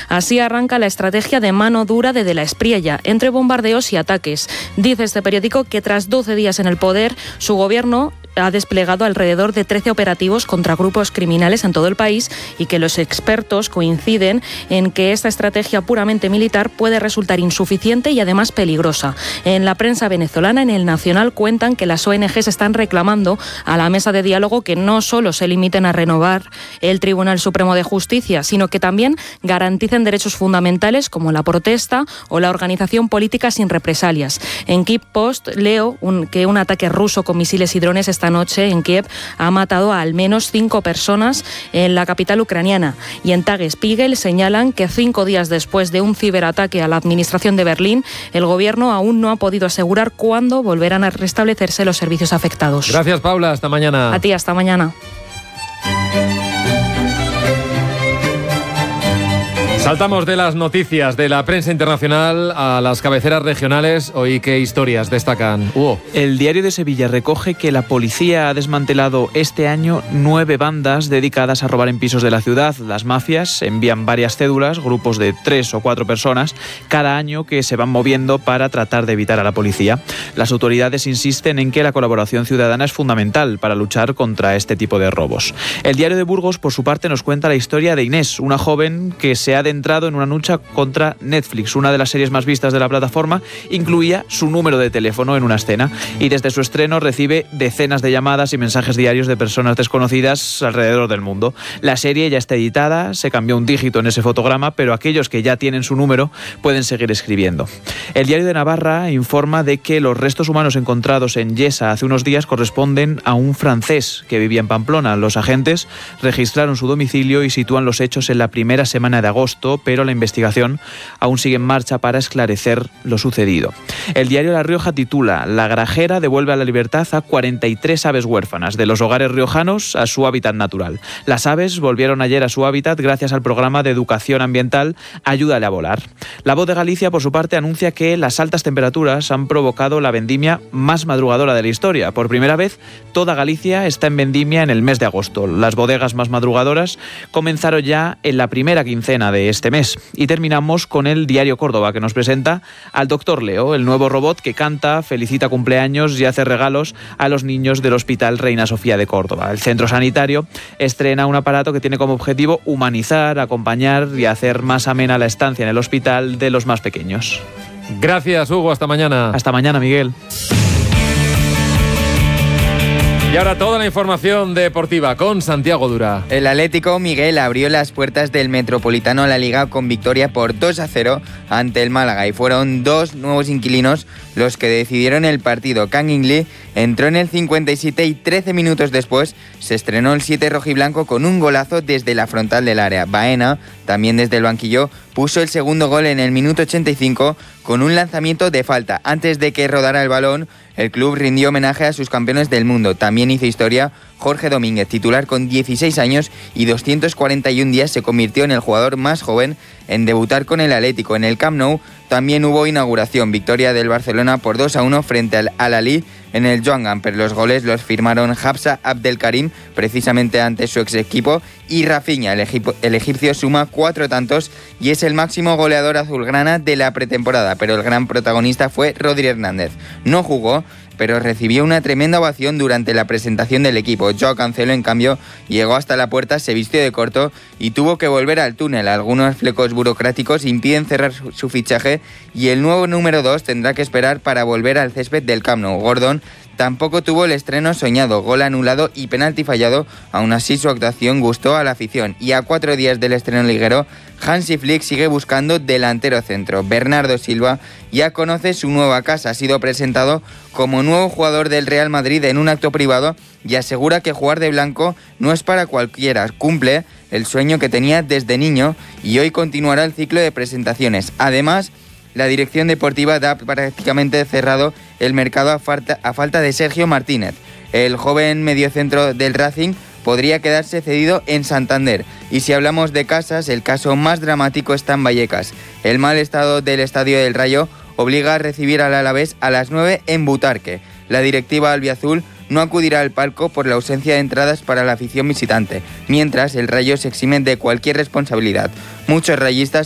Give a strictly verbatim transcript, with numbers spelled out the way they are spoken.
Así arranca la estrategia de mano dura de De la Espriella, entre bombardeos y ataques. Dice este periódico que tras doce días en el poder, su gobierno ha desplegado alrededor de trece operativos contra grupos criminales en todo el país y que los expertos coinciden en que esta estrategia puramente militar puede resultar insuficiente y además peligrosa. En la prensa venezolana, en El Nacional, cuentan que las O N Ges están reclamando a la mesa de diálogo que no solo se limiten a renovar el Tribunal Supremo de Justicia, sino que también garanticen derechos fundamentales como la protesta o la organización política sin represalias. En Kiev Post leo un, que un ataque ruso con misiles y drones esta noche en Kiev ha matado a al menos cinco personas en la capital ucraniana. Y en Tagesspiegel señalan que cinco días después de un ciberataque a la administración de Berlín, el gobierno aún no ha podido asegurar cuándo volverán a restablecerse los servicios afectados. Gracias, Paula. Hasta mañana. A ti, hasta mañana. Saltamos de las noticias de la prensa internacional a las cabeceras regionales. Hoy, ¿qué historias destacan? Hugo. El Diario de Sevilla recoge que la policía ha desmantelado este año nueve bandas dedicadas a robar en pisos de la ciudad. Las mafias envían varias cédulas, grupos de tres o cuatro personas, cada año que se van moviendo para tratar de evitar a la policía. Las autoridades insisten en que la colaboración ciudadana es fundamental para luchar contra este tipo de robos. El Diario de Burgos, por su parte, nos cuenta la historia de Inés, una joven que se ha entrado en una lucha contra Netflix. Una de las series más vistas de la plataforma incluía su número de teléfono en una escena y desde su estreno recibe decenas de llamadas y mensajes diarios de personas desconocidas alrededor del mundo. La serie ya está editada, se cambió un dígito en ese fotograma, pero aquellos que ya tienen su número pueden seguir escribiendo. El Diario de Navarra informa de que los restos humanos encontrados en Yesa hace unos días corresponden a un francés que vivía en Pamplona. Los agentes registraron su domicilio y sitúan los hechos en la primera semana de agosto, pero la investigación aún sigue en marcha para esclarecer lo sucedido. El diario La Rioja titula: La Grajera devuelve a la libertad a cuarenta y tres aves huérfanas, de los hogares riojanos a su hábitat natural. Las aves volvieron ayer a su hábitat gracias al programa de educación ambiental Ayúdale a volar. La Voz de Galicia, por su parte, anuncia que las altas temperaturas han provocado la vendimia más madrugadora de la historia. Por primera vez, toda Galicia está en vendimia en el mes de agosto. Las bodegas más madrugadoras comenzaron ya en la primera quincena de este mes. Y terminamos con el Diario Córdoba, que nos presenta al doctor Leo, el nuevo robot que canta, felicita cumpleaños y hace regalos a los niños del Hospital Reina Sofía de Córdoba. El centro sanitario estrena un aparato que tiene como objetivo humanizar, acompañar y hacer más amena la estancia en el hospital de los más pequeños. Gracias, Hugo. Hasta mañana. Hasta mañana, Miguel. Y ahora toda la información deportiva con Santiago Dura. El Atlético, Miguel, abrió las puertas del Metropolitano a la Liga con victoria por dos a cero ante el Málaga y fueron dos nuevos inquilinos los que decidieron el partido. Kangin Lee entró en el cincuenta y siete y trece minutos después se estrenó el siete rojiblanco con un golazo desde la frontal del área. Baena, también desde el banquillo, puso el segundo gol en el minuto ochenta y cinco con un lanzamiento de falta. Antes de que rodara el balón, el club rindió homenaje a sus campeones del mundo. También hizo historia Jorge Domínguez, titular con dieciséis años y doscientos cuarenta y un días, se convirtió en el jugador más joven en debutar con el Atlético. En el Camp Nou también hubo inauguración, victoria del Barcelona por dos a uno frente al Al-Ahly en el Joan Gamper. Los goles los firmaron Hafsa Abdelkarim, precisamente ante su ex equipo, y Rafinha. El, egip- el egipcio suma cuatro tantos y es el máximo goleador azulgrana de la pretemporada, pero el gran protagonista fue Rodri Hernández. No jugó, pero recibió una tremenda ovación durante la presentación del equipo. Joao Cancelo, en cambio, llegó hasta la puerta, se vistió de corto y tuvo que volver al túnel. Algunos flecos burocráticos impiden cerrar su, su fichaje y el nuevo número dos tendrá que esperar para volver al césped del Camp Nou. Gordon tampoco tuvo el estreno soñado, gol anulado y penalti fallado. Aún así, su actuación gustó a la afición. Y a cuatro días del estreno liguero, Hansi Flick sigue buscando delantero centro. Bernardo Silva ya conoce su nueva casa. Ha sido presentado como nuevo jugador del Real Madrid en un acto privado y asegura que jugar de blanco no es para cualquiera. Cumple el sueño que tenía desde niño y hoy continuará el ciclo de presentaciones. Además, la dirección deportiva da prácticamente cerrado el mercado a falta, a falta de Sergio Martínez. El joven mediocentro del Racing podría quedarse cedido en Santander. Y si hablamos de casas, el caso más dramático está en Vallecas. El mal estado del Estadio del Rayo obliga a recibir al Alavés a las nueve en Butarque. La directiva albiazul no acudirá al palco por la ausencia de entradas para la afición visitante, mientras el Rayo se exime de cualquier responsabilidad. Muchos rayistas